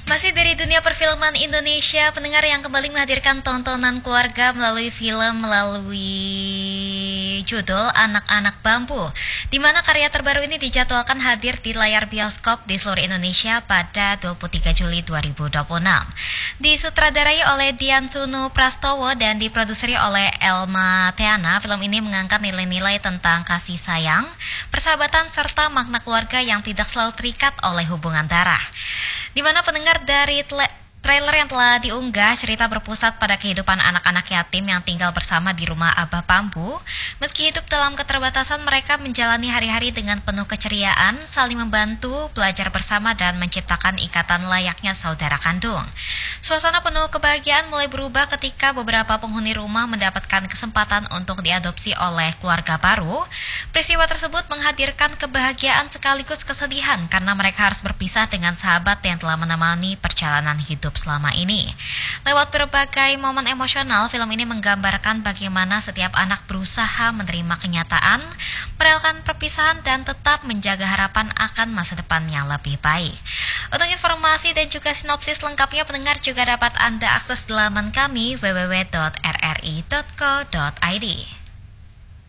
Masih dari dunia perfilman Indonesia, pendengar yang kembali menghadirkan tontonan keluarga melalui judul Anak-Anak Bambu, di mana karya terbaru ini dijadwalkan hadir di layar bioskop di seluruh Indonesia pada 23 Juli 2026. Disutradarai oleh Dian Sunu Prastowo dan diproduseri oleh Elma Theana, film ini mengangkat nilai-nilai tentang kasih sayang, persahabatan, serta makna keluarga yang tidak selalu terikat oleh hubungan darah. Di mana pendengar dari trailer yang telah diunggah, cerita berpusat pada kehidupan anak-anak yatim yang tinggal bersama di rumah Abah Bambu. Meski hidup dalam keterbatasan, mereka menjalani hari-hari dengan penuh keceriaan, saling membantu, belajar bersama, dan menciptakan ikatan layaknya saudara kandung. Suasana penuh kebahagiaan mulai berubah ketika beberapa penghuni rumah mendapatkan kesempatan untuk diadopsi oleh keluarga baru. Peristiwa tersebut menghadirkan kebahagiaan sekaligus kesedihan karena mereka harus berpisah dengan sahabat yang telah menemani perjalanan hidup selama ini. Lewat berbagai momen emosional, film ini menggambarkan bagaimana setiap anak berusaha menerima kenyataan, merelakan perpisahan, dan tetap menjaga harapan akan masa depan yang lebih baik. Untuk informasi dan juga sinopsis lengkapnya, pendengar juga dapat Anda akses di laman kami www.rri.co.id.